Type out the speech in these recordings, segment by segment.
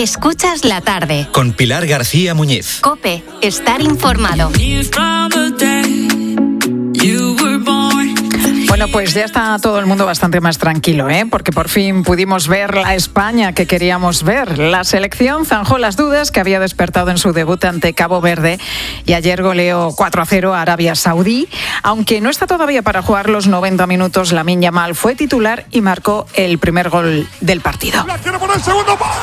Escuchas la tarde. Con Pilar García Muñiz. COPE. Estar informado. Bueno, pues ya está todo el mundo bastante más tranquilo, porque por fin pudimos ver la España que queríamos ver. La selección zanjó las dudas que había despertado en su debut ante Cabo Verde y ayer goleó 4-0 a Arabia Saudí. Aunque no está todavía para jugar los 90 minutos, Lamine Yamal fue titular y marcó el primer gol del partido. La quiere poner el segundo, gol.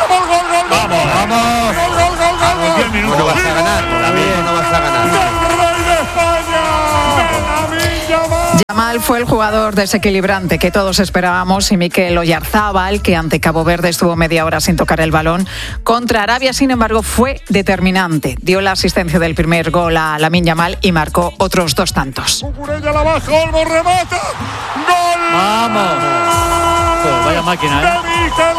Vamos. Gol. 10 minutos. No vas a ganar, no vas a ganar. ¡El rey de España! Lamine Yamal. Yamal fue el jugador desequilibrante que todos esperábamos y Mikel Oyarzábal, que ante Cabo Verde estuvo media hora sin tocar el balón, contra Arabia, sin embargo, fue determinante. Dio la asistencia del primer gol a Lamine Yamal y marcó otros 2 tantos. Cucurella la baja, Olmo remata. ¡Gol! ¡Vamos! Vaya máquina, de Mikel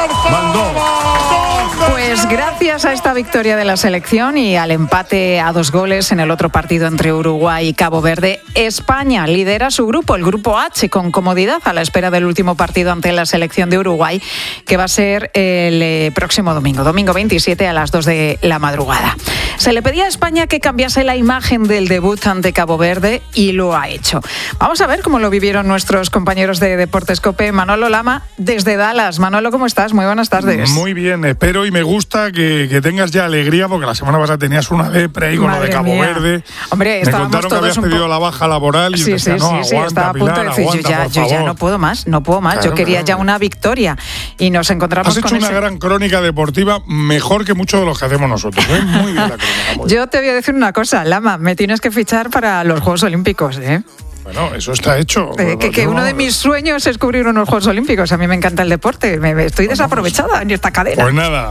Oyarzábal. Pues gracias a esta victoria de la selección y al empate a 2 goles en el otro partido entre Uruguay y Cabo Verde, España lidera su grupo, el grupo H, con comodidad a la espera del último partido ante la selección de Uruguay, que va a ser el próximo domingo 27 a las 2 de la madrugada. Se le pedía a España que cambiase la imagen del debut ante Cabo Verde y lo ha hecho. Vamos a ver cómo lo vivieron nuestros compañeros de Deportes COPE. Manolo Lama, desde Dallas. Manolo, ¿cómo estás? Muy buenas tardes. Muy bien, espero y me gusta que tengas ya alegría, porque la semana pasada tenías una depre ahí con lo de Cabo Verde. Hombre, me contaron que habías pedido la baja laboral y sí, aguanta, estaba a punto de decir, yo ya no puedo más. Claro, yo quería ya una victoria y nos encontramos con Has hecho una gran crónica deportiva, mejor que muchos de los que hacemos nosotros. Muy bien la crónica. Yo te voy a decir una cosa, Lama, me tienes que fichar para los Juegos Olímpicos, Bueno, eso está hecho. Que uno de mis sueños es cubrir unos Juegos Olímpicos. A mí me encanta el deporte. Estoy desaprovechada en esta cadena. Pues nada,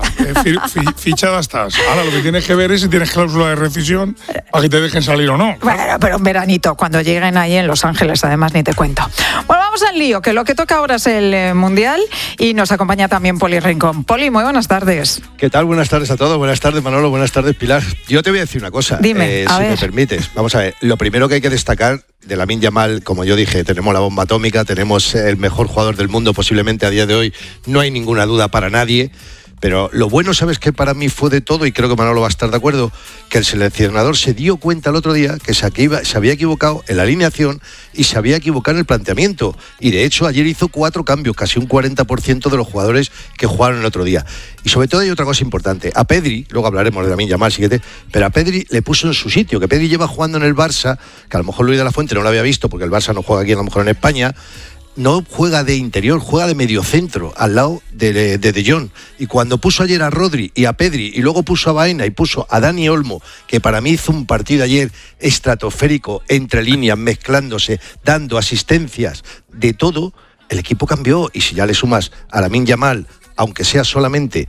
fichada estás. Ahora lo que tienes que ver es si tienes cláusula de rescisión para que te dejen salir o no. Bueno, pero en veranito, cuando lleguen ahí en Los Ángeles, además ni te cuento. Bueno, vamos al lío, que lo que toca ahora es el Mundial y nos acompaña también Poli Rincón. Poli, muy buenas tardes. ¿Qué tal? Buenas tardes a todos. Buenas tardes, Manolo. Buenas tardes, Pilar. Yo te voy a decir una cosa. Dime, si me permites. Vamos a ver. Lo primero que hay que destacar de Lamine Yamal, como yo dije, tenemos la bomba atómica, tenemos el mejor jugador del mundo posiblemente a día de hoy, no hay ninguna duda para nadie, pero lo bueno, ¿sabes qué? Para mí fue de todo, y creo que Manolo va a estar de acuerdo, que el seleccionador se dio cuenta el otro día que se había equivocado en la alineación y se había equivocado en el planteamiento, y de hecho ayer hizo 4 cambios, casi un 40% de los jugadores que jugaron el otro día. Y sobre todo hay otra cosa importante, a Pedri, luego hablaremos de Lamine Yamal, pero a Pedri le puso en su sitio, que Pedri lleva jugando en el Barça, que a lo mejor Luis de la Fuente no lo había visto porque el Barça no juega aquí, a lo mejor en España, no juega de interior, juega de mediocentro, al lado de Jong. Y cuando puso ayer a Rodri y a Pedri, y luego puso a Baena y puso a Dani Olmo, que para mí hizo un partido ayer estratosférico, entre líneas, mezclándose, dando asistencias, de todo, el equipo cambió. Y si ya le sumas a Lamine Yamal, aunque sea solamente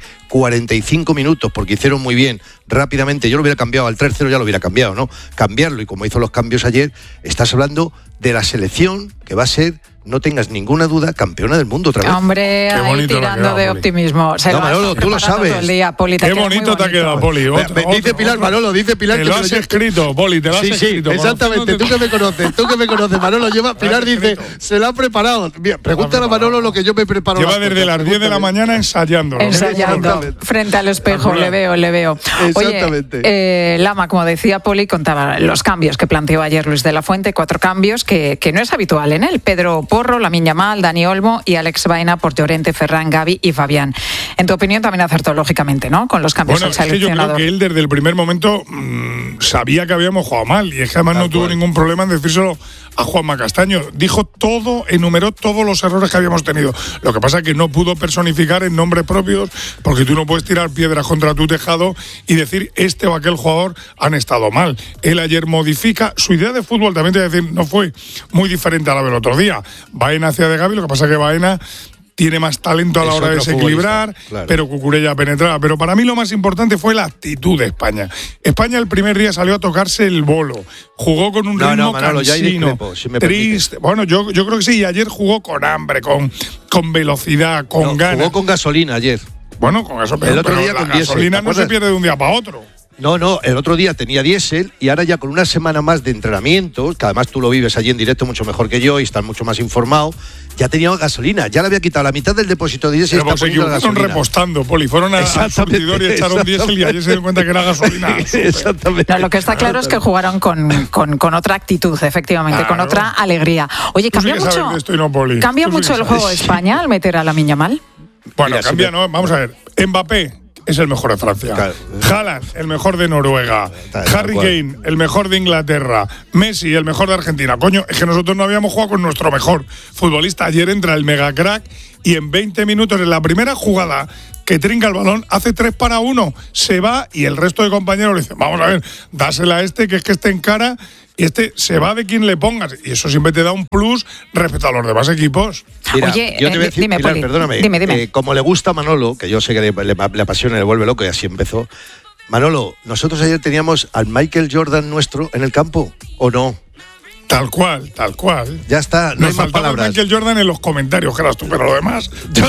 45 minutos, porque hicieron muy bien rápidamente, yo lo hubiera cambiado al 3-0, ya lo hubiera cambiado, ¿no? Cambiarlo, y como hizo los cambios ayer, estás hablando de la selección que va a ser, no tengas ninguna duda, campeona del mundo otra vez. Hombre, ahí tirando de optimismo. No, Manolo, tú lo sabes. Poli, qué bonito te ha quedado, Poli. Dice Pilar, Manolo, dice Pilar. Te lo has escrito, Poli, te lo has escrito. Sí, exactamente, tú que me conoces, Manolo, Pilar dice, se lo ha preparado. Bien, pregúntale a Manolo lo que yo me preparo. Lleva desde las 10 de la mañana ensayando, frente al espejo, le veo. Exactamente. Oye, Lama, como decía Poli, contaba los cambios que planteó ayer Luis de la Fuente, 4 cambios que no es habitual en él. Pedro Porro, Lamine Yamal, Dani Olmo y Alex Baena por Llorente, Ferran, Gavi y Fabián. En tu opinión también acertó lógicamente, ¿no? Con los cambios del seleccionador. Yo creo que él desde el primer momento sabía que habíamos jugado mal, y es que además no tuvo ningún problema en decírselo a Juanma Castaño. Dijo todo, enumeró todos los errores que habíamos tenido. Lo que pasa es que no pudo personificar en nombres propios, porque tú no puedes tirar piedras contra tu tejado y decir este o aquel jugador han estado mal. Él ayer modifica su idea de fútbol, también te voy a decir, no fue muy diferente a la del otro día. Baena hacia de Gavi, lo que pasa es que Baena tiene más talento a la hora de desequilibrar, claro, pero Cucurella penetraba. Pero para mí lo más importante fue la actitud de España. España el primer día salió a tocarse el bolo, jugó con un ritmo Manolo, cansino, triste. Bueno, yo creo que sí, y ayer jugó con hambre, con velocidad, con ganas. Jugó con gasolina ayer. Bueno, con eso, el otro día la con gasolina no se pierde de un día para otro. No, el otro día tenía diésel y ahora ya con una semana más de entrenamiento, que además tú lo vives allí en directo mucho mejor que yo y estás mucho más informado, ya tenía gasolina, ya le había quitado la mitad del depósito de diésel y está poniendo gasolina. Fueron repostando, Poli, fueron al surtidor y echaron diésel y ayer se dieron cuenta que era gasolina. Exactamente. No, lo que está claro es que jugaron con otra actitud, efectivamente, con otra alegría. Oye, cambia mucho, ¿cambia mucho el juego de España al meter a Lamine Yamal? Bueno, cambia, ¿no? Vamos a ver. Mbappé es el mejor de Francia. Claro. Haaland, el mejor de Noruega. Harry Kane, el mejor de Inglaterra. Messi, el mejor de Argentina. Coño, es que nosotros no habíamos jugado con nuestro mejor futbolista. Ayer entra el mega crack y en 20 minutos, en la primera jugada que trinca el balón, hace 3 para 1, se va y el resto de compañeros le dicen, vamos a ver, dásela a este, que es que esté en cara, y este se va de quien le pongas. Y eso siempre te da un plus respecto a los demás equipos. Mira, oye, yo te voy a decir, dime, Pilar, Poli, perdóname, dime. Como le gusta a Manolo, que yo sé que le apasiona y le vuelve loco y así empezó. Manolo, nosotros ayer teníamos al Michael Jordan nuestro en el campo, ¿o no? Tal cual. Ya está, no hay más palabras. Michael Jordan en los comentarios, que eras tú, pero lo demás. Yo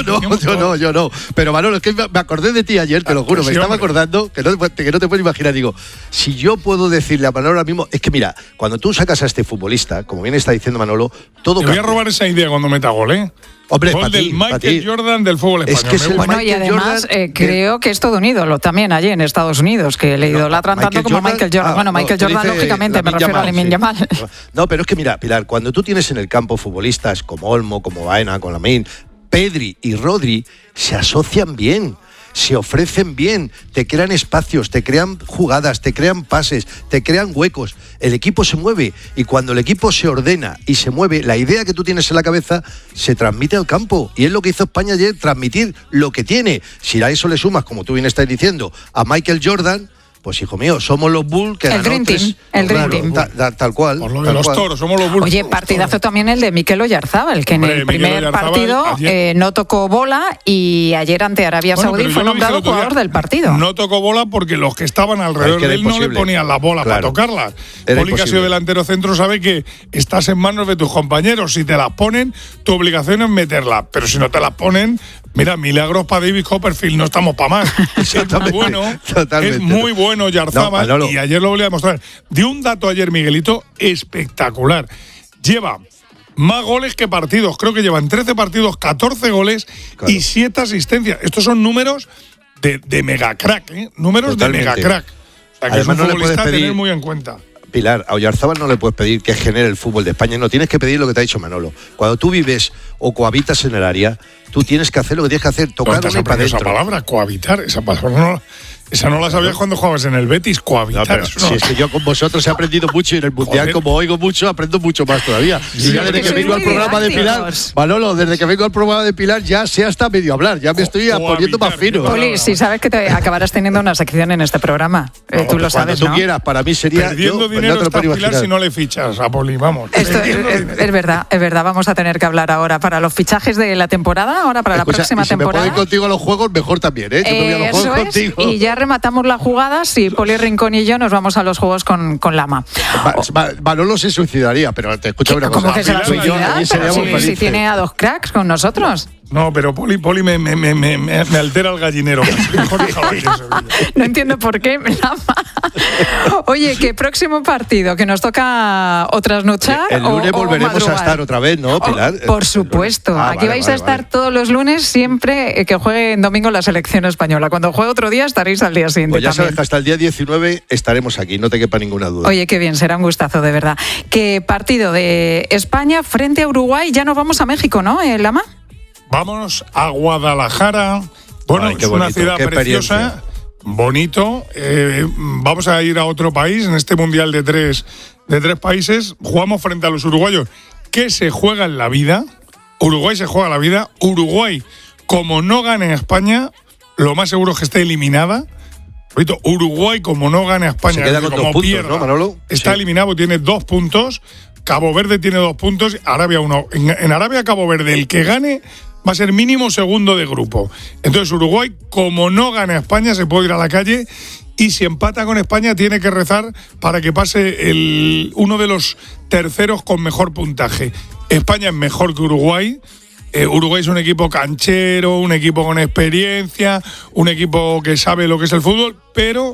no. Pero Manolo, es que me acordé de ti ayer, te lo juro, me estaba acordando, que no te puedes imaginar. Digo, si yo puedo decirle a Manolo ahora mismo, es que mira, cuando tú sacas a este futbolista, como bien está diciendo Manolo, todo. Te voy a robar esa idea cuando meta gol, ¿eh? Hombre, gol del Michael Jordan del fútbol español. Es que es el bueno, y además creo que es todo un ídolo también allí en Estados Unidos, que le idolatran tanto como Michael Jordan. Bueno, Michael Jordan, lógicamente, me refiero a Lamine Yamal. No, pero es que mira, Pilar, cuando tú tienes en el campo futbolistas como Olmo, como Baena, como Lamine, Pedri y Rodri, se asocian bien. Se ofrecen bien, te crean espacios, te crean jugadas, te crean pases, te crean huecos. El equipo se mueve y cuando el equipo se ordena y se mueve, la idea que tú tienes en la cabeza se transmite al campo. Y es lo que hizo España ayer, transmitir lo que tiene. Si a eso le sumas, como tú bien estás diciendo, a Michael Jordan, pues hijo mío, somos los Bulls que el Dream Team, tal cual. Por lo de los toros, somos los Bulls. Oye, partidazo también el de Mikel Oyarzábal, que en el primer partido no tocó bola y ayer ante Arabia Saudí fue nombrado jugador del partido. No tocó bola porque los que estaban alrededor de él no le ponían la bola para tocarlas. Poli, que ha sido delantero centro, sabe que estás en manos de tus compañeros. Si te las ponen, tu obligación es meterla. Pero si no te las ponen, mira, milagros para David Copperfield, no estamos para más. Es muy bueno Oyarzábal, y ayer lo volví a demostrar. Dio un dato ayer, Miguelito, espectacular. Lleva más goles que partidos. Creo que llevan 13 partidos, 14 goles y 7 asistencias. Estos son números de mega crack, ¿eh? Números totalmente. De mega crack. O sea, que además, es un futbolista a tener muy en cuenta. Pilar, a Oyarzábal no le puedes pedir que genere el fútbol de España, no, tienes que pedir lo que te ha dicho Manolo. Cuando tú vives o cohabitas en el área, tú tienes que hacer lo que tienes que hacer, tocar para adentro. Esa palabra, cohabitar, esa palabra esa no la sabías cuando jugabas en el Betis, cohabitar. Si es que yo con vosotros he aprendido mucho y en el Mundial, como oigo mucho, aprendo mucho más todavía. Y ya desde que vengo al programa de Pilar, Manolo, desde que vengo al programa de Pilar ya sé hasta medio hablar, ya me estoy poniendo más fino. Poli, si sabes que te acabarás teniendo una sección en este programa, tú lo sabes, cuando tú quieras, para mí sería... Perdiendo dinero está Pilar si no le fichas a Poli, vamos. Esto es verdad, vamos a tener que hablar ahora para los fichajes de la temporada, ahora para la próxima temporada. Si me puedo ir contigo a los juegos, mejor también, ¿eh? Yo me voy a los juegos contigo. Y ya rematamos la jugada si Poli Rincón y yo nos vamos a los juegos con Lama. Manolo se suicidaría, pero te escucho una cosa. ¿Cómo que se va a suicidar? Si tiene a 2 cracks con nosotros. No, pero Poli me altera el gallinero. No entiendo por qué, Lama. Oye, ¿qué próximo partido? ¿Que nos toca o trasnochar? El lunes volveremos a estar otra vez, ¿no, Pilar? Por supuesto. Aquí vais a estar todos los lunes, siempre que juegue en domingo la selección española. Cuando juegue otro día estaréis al día siguiente. Pues ya también. sabes que hasta el día 19 estaremos aquí, no te quepa ninguna duda. Oye, qué bien, será un gustazo, de verdad. ¿Qué partido de España frente a Uruguay? Ya nos vamos a México, ¿no, Lama? Vámonos a Guadalajara. Bueno, es una ciudad preciosa, bonito. Vamos a ir a otro país en este mundial de tres países. Jugamos frente a los uruguayos. ¿Qué se juega en la vida? Uruguay se juega la vida. Uruguay, como no gane a España, lo más seguro es que esté eliminada. Uruguay, como no gane a España, se queda con como 2 pierda, puntos, ¿no, Manolo? está eliminado, tiene 2 puntos. Cabo Verde tiene 2 puntos, Arabia 1. En Arabia, Cabo Verde, el que gane va a ser mínimo segundo de grupo. Entonces Uruguay, como no gane a España, se puede ir a la calle, y si empata con España tiene que rezar para que pase uno de los terceros con mejor puntaje. España es mejor que Uruguay. Uruguay es un equipo canchero, un equipo con experiencia, un equipo que sabe lo que es el fútbol, pero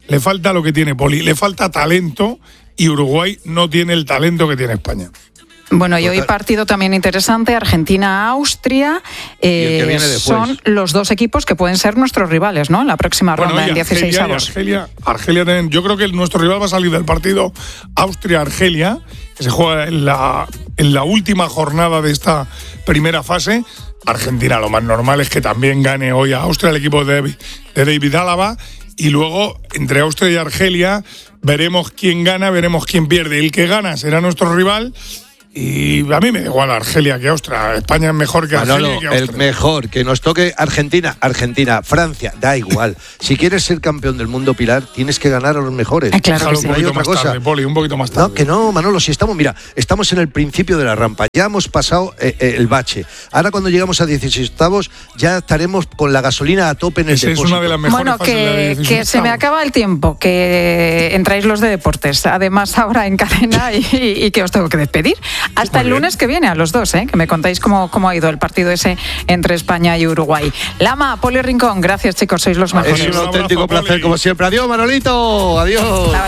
le falta lo que tiene Poli, le falta talento y Uruguay no tiene el talento que tiene España. Bueno, y hoy partido también interesante, Argentina-Austria, son los dos equipos que pueden ser nuestros rivales, ¿no? En la próxima ronda, en 16avos. Argelia también. Yo creo que nuestro rival va a salir del partido Austria-Argelia, que se juega en la última jornada de esta primera fase. Argentina, lo más normal es que también gane hoy a Austria, el equipo de David Álava, y luego entre Austria y Argelia veremos quién gana, veremos quién pierde. El que gana será nuestro rival. Y a mí me da igual Argelia que Austria. España es mejor que Argelia y que Austria. El mejor, que nos toque Argentina, Francia, da igual. Si quieres ser campeón del mundo, Pilar, tienes que ganar a los mejores. Claro que sí. Un poquito más tarde, Poli, un poquito más tarde. No, que no, Manolo, si estamos en el principio de la rampa. Ya hemos pasado el bache. Ahora cuando llegamos a 16avos ya estaremos con la gasolina a tope en el depósito. Es una de las mejores fases de la que se me acaba el tiempo, que entráis los de deportes. Además ahora en cadena y que os tengo que despedir. Hasta el lunes que viene a los dos, que me contáis cómo ha ido el partido ese entre España y Uruguay. Lama, Poli Rincón, gracias chicos, sois los mejores. Es un auténtico placer como siempre. Adiós, Manolito, adiós.